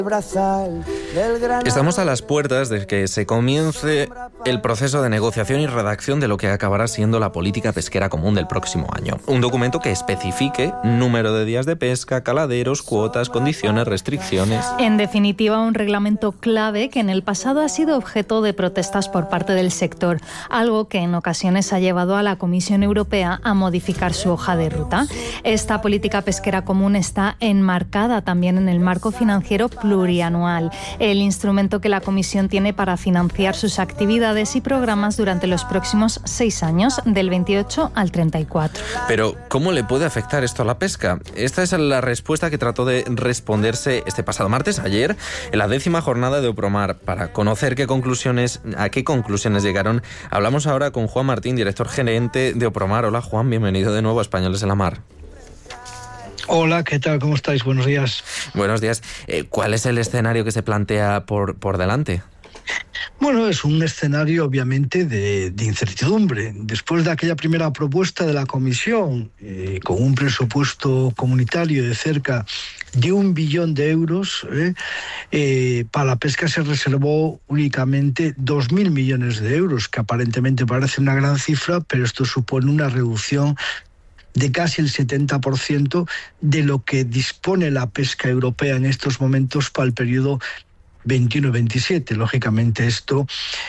Estamos a las puertas de que se comience el proceso de negociación y redacción de lo que acabará siendo la política pesquera común del próximo año. Un documento que especifique número de días de pesca, caladeros, cuotas, condiciones, restricciones. En definitiva, un reglamento clave que en el pasado ha sido objeto de protestas por parte del sector, algo que en ocasiones ha llevado a la Comisión Europea a modificar su hoja de ruta. Esta política pesquera común está enmarcada también en el marco financiero plurianual, el instrumento que la Comisión tiene para financiar sus actividades y programas durante los próximos 6 años, del 28 al 34. Pero, ¿cómo le puede afectar esto a la pesca? Esta es la respuesta que trató de responderse este pasado martes, ayer, en la 10ª jornada de Opromar. Para conocer a qué conclusiones llegaron, hablamos ahora con Juan Martín, director gerente de Opromar. Hola, Juan, bienvenido de nuevo a Españoles en la Mar. Hola, ¿qué tal? ¿Cómo estáis? Buenos días. Buenos días. ¿Cuál es el escenario que se plantea por delante? Bueno, es un escenario obviamente de incertidumbre. Después de aquella primera propuesta de la Comisión, con un presupuesto comunitario de cerca de 1 billón de euros, para la pesca se reservó únicamente 2.000 millones de euros, que aparentemente parece una gran cifra, pero esto supone una reducción de casi el 70% de lo que dispone la pesca europea en estos momentos para el periodo 21-27. Lógicamente esto,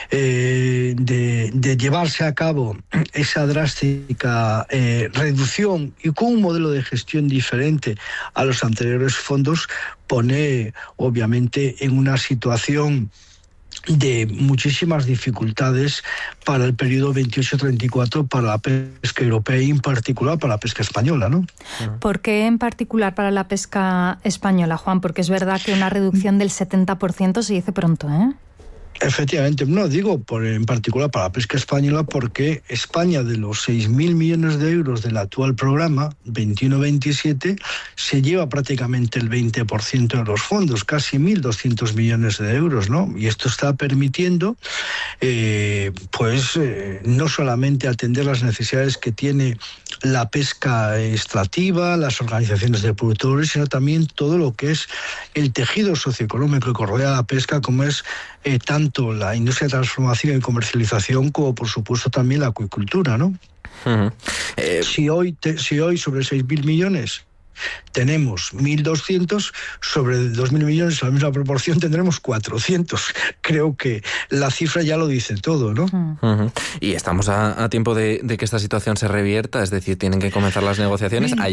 de llevarse a cabo esa drástica reducción y con un modelo de gestión diferente a los anteriores fondos, pone obviamente en una situación de muchísimas dificultades para el periodo 28-34 para la pesca europea y en particular para la pesca española, ¿no? ¿Por qué en particular para la pesca española, Juan? Porque es verdad que una reducción del 70% se dice pronto, ¿eh? Efectivamente, no digo en particular para la pesca española, porque España, de los 6.000 millones de euros del actual programa 21-27, se lleva prácticamente el 20% de los fondos, casi 1.200 millones de euros, ¿no? Y esto está permitiendo no solamente atender las necesidades que tiene la pesca extractiva, las organizaciones de productores, sino también todo lo que es el tejido socioeconómico que rodea la pesca, como es tanto la industria de transformación y comercialización como, por supuesto, también la acuicultura, ¿no? Uh-huh. Si hoy sobre 6.000 millones tenemos 1.200, sobre 2.000 millones, en la misma proporción, tendremos 400. Creo que la cifra ya lo dice todo, ¿no? Uh-huh. Y estamos a tiempo de que esta situación se revierta, es decir, tienen que comenzar las negociaciones.